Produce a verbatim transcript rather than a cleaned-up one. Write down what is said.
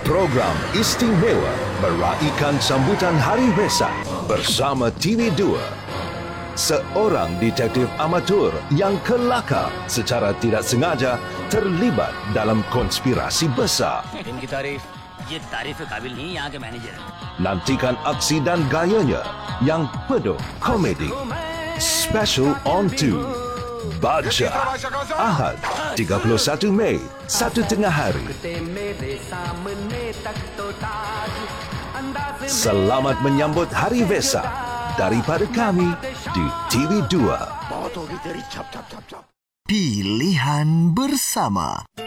Program istimewa meraihkan sambutan Hari Wesak bersama T V dua. Seorang detektif amatur yang kelakar secara tidak sengaja terlibat dalam konspirasi besar. इनकी तारीफ ये तारीफ के काबिल नहीं यहाँ के manager. Nantikan aksi dan gayanya yang penuh komedi. Special on two. Baca Ahad tiga puluh satu Mei, satu tengah hari. Selamat menyambut Hari Wesak daripada kami di T V dua. Pilihan bersama.